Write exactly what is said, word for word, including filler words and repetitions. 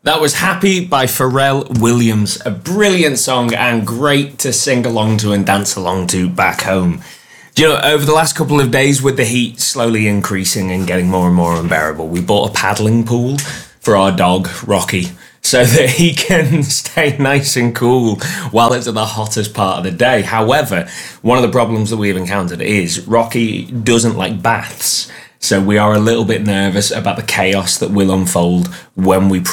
That was Happy by Pharrell Williams, a brilliant song and great to sing along to and dance along to back home. You know, over the last couple of days with the heat slowly increasing and getting more and more unbearable, we bought a paddling pool for our dog, Rocky, so that he can stay nice and cool while it's at the hottest part of the day. However, one of the problems that we've encountered is Rocky doesn't like baths. So we are a little bit nervous about the chaos that will unfold when we